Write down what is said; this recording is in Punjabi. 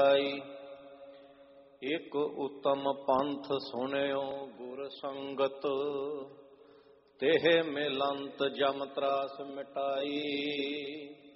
ਇਕ ਉਤਮ ਪੰਥ ਸੁਣਿਓ ਗੁਰ ਸੰਗਤ, ਤੇਹ ਮਿਲੰਤ ਜਮ ਤਰਾਸ ਮਿਟਾਈ।